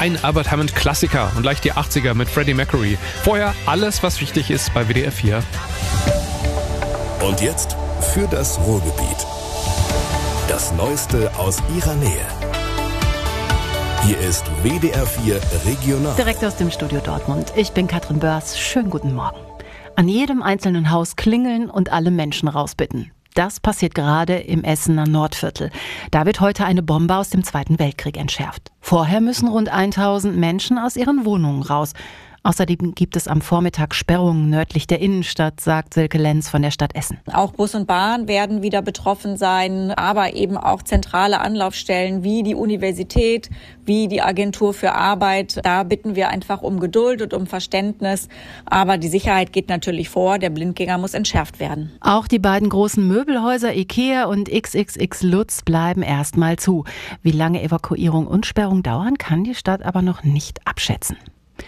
Ein Albert Hammond Klassiker und gleich die 80er mit Freddie Mercury. Vorher alles, was wichtig ist bei WDR 4. Und jetzt für das Ruhrgebiet. Das Neueste aus ihrer Nähe. Hier ist WDR 4 Regional. Direkt aus dem Studio Dortmund. Ich bin Katrin Börs. Schönen guten Morgen. An jedem einzelnen Haus klingeln und alle Menschen rausbitten. Das passiert gerade im Essener Nordviertel. Da wird heute eine Bombe aus dem Zweiten Weltkrieg entschärft. Vorher müssen rund 1000 Menschen aus ihren Wohnungen raus. Außerdem gibt es am Vormittag Sperrungen nördlich der Innenstadt, sagt Silke Lenz von der Stadt Essen. Auch Bus und Bahn werden wieder betroffen sein, aber eben auch zentrale Anlaufstellen wie die Universität, wie die Agentur für Arbeit. Da bitten wir einfach um Geduld und um Verständnis. Aber die Sicherheit geht natürlich vor. Der Blindgänger muss entschärft werden. Auch die beiden großen Möbelhäuser Ikea und XXX Lutz bleiben erstmal zu. Wie lange Evakuierung und Sperrung dauern, kann die Stadt aber noch nicht abschätzen.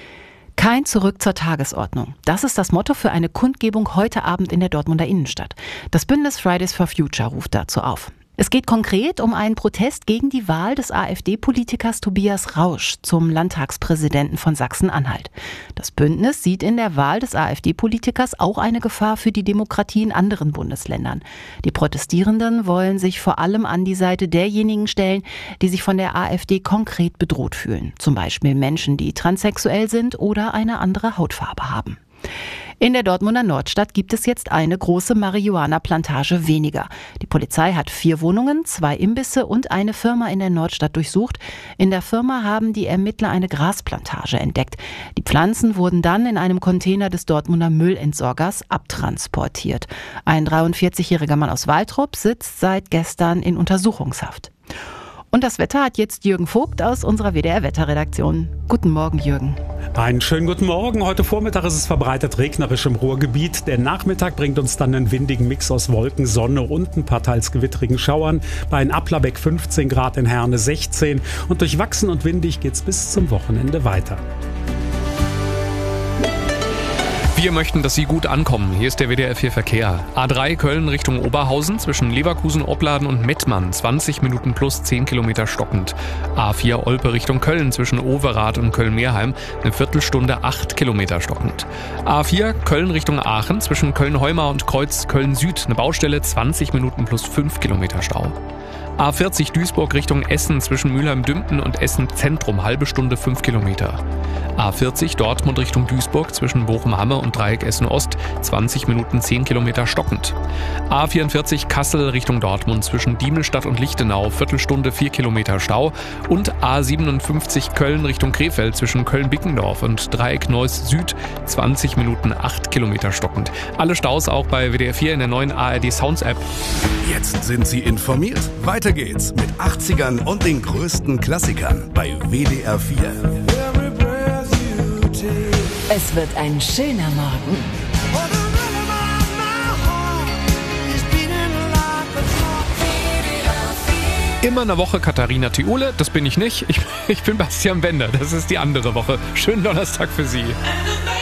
Kein Zurück zur Tagesordnung. Das ist das Motto für eine Kundgebung heute Abend in der Dortmunder Innenstadt. Das Bündnis Fridays for Future ruft dazu auf. Es geht konkret um einen Protest gegen die Wahl des AfD-Politikers Tobias Rausch zum Landtagspräsidenten von Sachsen-Anhalt. Das Bündnis sieht in der Wahl des AfD-Politikers auch eine Gefahr für die Demokratie in anderen Bundesländern. Die Protestierenden wollen sich vor allem an die Seite derjenigen stellen, die sich von der AfD konkret bedroht fühlen. Zum Beispiel Menschen, die transsexuell sind oder eine andere Hautfarbe haben. In der Dortmunder Nordstadt gibt es jetzt eine große Marihuana-Plantage weniger. Die Polizei hat 4 Wohnungen, 2 Imbisse und eine Firma in der Nordstadt durchsucht. In der Firma haben die Ermittler eine Grasplantage entdeckt. Die Pflanzen wurden dann in einem Container des Dortmunder Müllentsorgers abtransportiert. Ein 43-jähriger Mann aus Waltrop sitzt seit gestern in Untersuchungshaft. Und das Wetter hat jetzt Jürgen Vogt aus unserer WDR-Wetterredaktion. Guten Morgen, Jürgen. Einen schönen guten Morgen. Heute Vormittag ist es verbreitet regnerisch im Ruhrgebiet. Der Nachmittag bringt uns dann einen windigen Mix aus Wolken, Sonne und ein paar teils gewittrigen Schauern. Bei Applerbeck 15 Grad, in Herne 16. Und durchwachsen und windig geht's bis zum Wochenende weiter. Wir möchten, dass Sie gut ankommen. Hier ist der WDR 4 Verkehr. A3 Köln Richtung Oberhausen zwischen Leverkusen, Opladen und Mettmann. 20 Minuten plus 10 Kilometer stockend. A4 Olpe Richtung Köln zwischen Overath und Köln-Meerheim. Eine Viertelstunde 8 Kilometer stockend. A4 Köln Richtung Aachen zwischen Köln-Heumar und Kreuz Köln-Süd. Eine Baustelle 20 Minuten plus 5 Kilometer Stau. A40 Duisburg Richtung Essen zwischen Mülheim-Dümpten und Essen-Zentrum, halbe Stunde 5 Kilometer. A40 Dortmund Richtung Duisburg zwischen Bochum-Hamme und Dreieck Essen-Ost, 20 Minuten 10 Kilometer stockend. A44 Kassel Richtung Dortmund zwischen Diemelstadt und Lichtenau, Viertelstunde 4 Kilometer Stau. Und A57 Köln Richtung Krefeld zwischen Köln-Bickendorf und Dreieck Neuss Süd, 20 Minuten 8 Kilometer stockend. Alle Staus auch bei WDR 4 in der neuen ARD Sounds App. Jetzt sind Sie informiert. Weiter geht's mit 80ern und den größten Klassikern bei WDR 4. Es wird ein schöner Morgen. Immer eine Woche Katharina Thiole, das bin ich nicht. Ich bin Bastian Bender, das ist die andere Woche. Schönen Donnerstag für Sie.